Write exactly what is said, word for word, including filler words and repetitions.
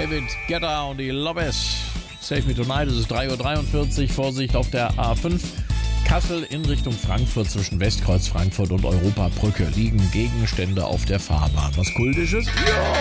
David Guetta und die Lobes. Save Me Tonight, es ist drei Uhr dreiundvierzig. Vorsicht auf der A fünf. Kassel in Richtung Frankfurt zwischen Westkreuz Frankfurt und Europabrücke liegen Gegenstände auf der Fahrbahn. Was Kultisches? Ja.